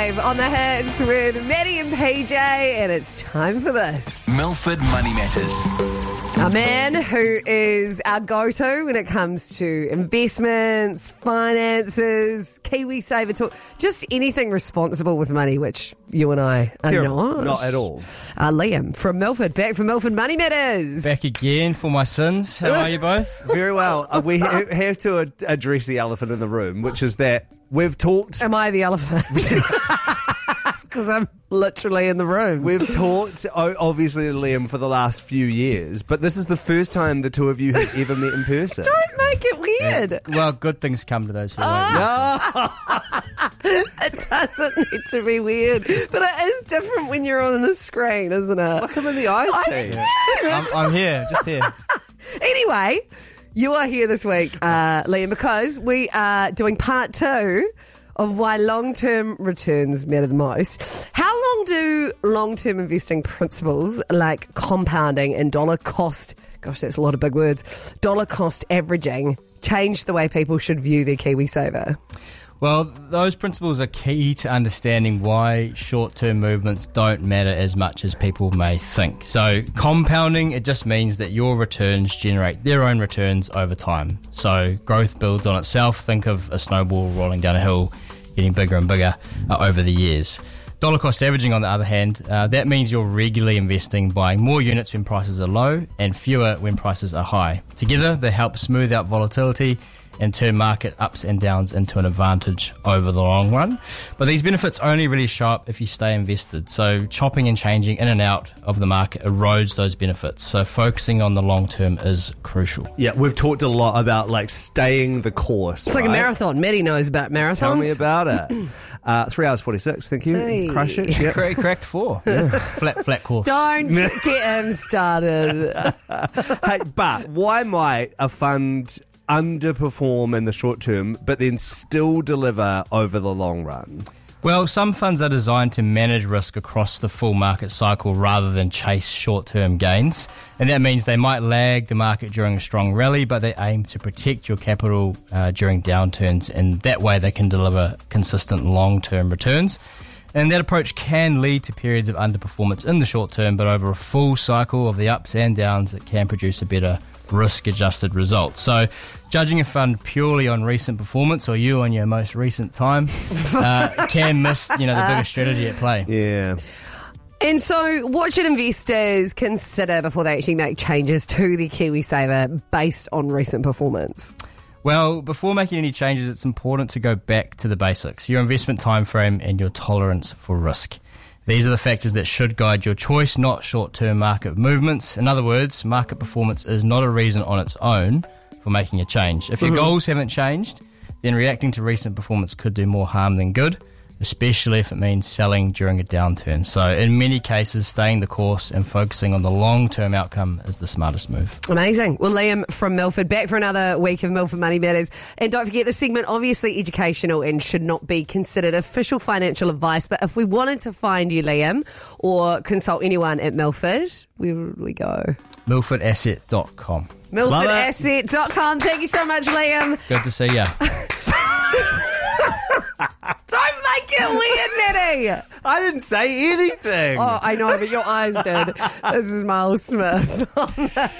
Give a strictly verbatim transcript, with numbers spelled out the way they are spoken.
five on the hits with Maddie and P J, and it's time for this. Milford Money Matters. A man who is our go-to when it comes to investments, finances, KiwiSaver talk, just anything responsible with money, which you and I are Terrible. not. Not at all. Uh, Liam from Milford, back from Milford Money Matters. Back again for my sins. How are you both? Very well. Uh, we ha- have to ad- address the elephant in the room, which is that we've talked... Am I the elephant? Because I'm literally in the room. We've talked, o- obviously, to Liam for the last few years, but this is the first time the two of you have ever met in person. Don't make it weird. Well, good things come to those who wait. No. It doesn't need to be weird, but it is different when you're on a screen, isn't it? Look him in the eyes, Pete. I'm, I'm here, just here. Anyway, you are here this week, uh, Liam, because we are doing part two of why long-term returns matter the most. How long do long-term investing principles like compounding and dollar cost, gosh, that's a lot of big words, dollar cost averaging change the way people should view their KiwiSaver? Well, those principles are key to understanding why short-term movements don't matter as much as people may think. So compounding, it just means that your returns generate their own returns over time. So growth builds on itself. Think of a snowball rolling down a hill, getting bigger and bigger uh, over the years. Dollar cost averaging, on the other hand, uh, that means you're regularly investing, buying more units when prices are low and fewer when prices are high. Together, they help smooth out volatility and turn market ups and downs into an advantage over the long run. But these benefits only really show up if you stay invested. So chopping and changing in and out of the market erodes those benefits. So focusing on the long term is crucial. Yeah, we've talked a lot about like staying the course. It's like a right? marathon. Maddie knows about marathons. Tell me about it. Uh, three hours forty-six, thank you. Hey. Crush it. Yeah. Correct, correct four. Flat, flat course. Don't get him started. Hey, but why might a fund underperform in the short term but then still deliver over the long run? Well, some funds are designed to manage risk across the full market cycle rather than chase short-term gains. And that means they might lag the market during a strong rally, but they aim to protect your capital uh, during downturns. And that way they can deliver consistent long-term returns. And that approach can lead to periods of underperformance in the short term, but over a full cycle of the ups and downs, it can produce a better risk-adjusted result. So judging a fund purely on recent performance, or you on your most recent time, uh, can miss, you know, the bigger strategy at play. Yeah. And so what should investors consider before they actually make changes to their KiwiSaver based on recent performance? Well, before making any changes, it's important to go back to the basics, your investment time frame and your tolerance for risk. These are the factors that should guide your choice, not short-term market movements. In other words, market performance is not a reason on its own for making a change. If your Mm-hmm. goals haven't changed, then reacting to recent performance could do more harm than good, especially if it means selling during a downturn. So in many cases, staying the course and focusing on the long-term outcome is the smartest move. Amazing. Well, Liam from Milford, back for another week of Milford Money Matters. And don't forget, this segment obviously educational and should not be considered official financial advice. But if we wanted to find you, Liam, or consult anyone at Milford, where would we go? milford asset dot com. milford asset dot com. Thank you so much, Liam. Good to see ya. Don't make it weird, Maddie. I didn't say anything. Oh, I know, but your eyes did. This is Miles Smith.